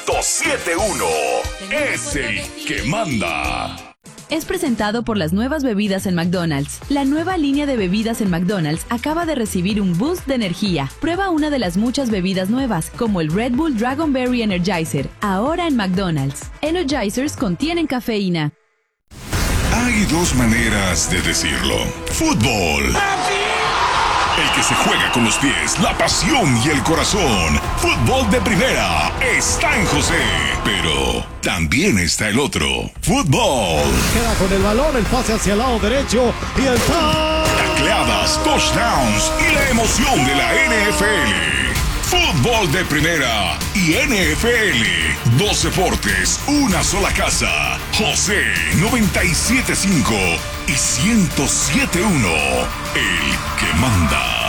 107.1 es el que manda. Es presentado por las nuevas bebidas en McDonald's. La nueva línea de bebidas en McDonald's acaba de recibir un boost de energía. Prueba una de las muchas bebidas nuevas, como el Red Bull Dragonberry Energizer, ahora en McDonald's. Energizers contienen cafeína. Hay dos maneras de decirlo. Fútbol. El que se juega con los pies, la pasión y el corazón. Fútbol de primera está en José. Pero también está el otro. Fútbol. Queda con el balón, el pase hacia el lado derecho y el tacleadas, touchdowns y la emoción de la NFL. Fútbol de primera y NFL. Dos deportes, una sola casa. José 97.5 y 107.1. El que manda.